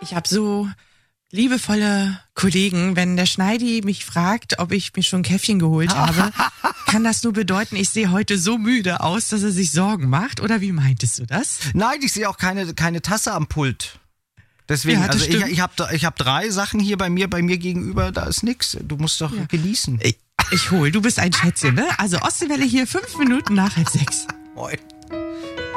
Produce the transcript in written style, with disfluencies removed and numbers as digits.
Ich habe so liebevolle Kollegen, wenn der Schneidi mich fragt, ob ich mir schon ein Käffchen geholt habe, kann das nur bedeuten, ich sehe heute so müde aus, dass er sich Sorgen macht? Oder wie meintest du das? Nein, ich sehe auch keine Tasse am Pult. Deswegen, Ja, also stimmt. ich hab 3 Sachen hier bei mir gegenüber, da ist nix. Du musst doch genießen. Ich hol, du bist ein Schätzchen, ne? Also Ostseewelle hier, 5 Minuten nach 5:30. Moin.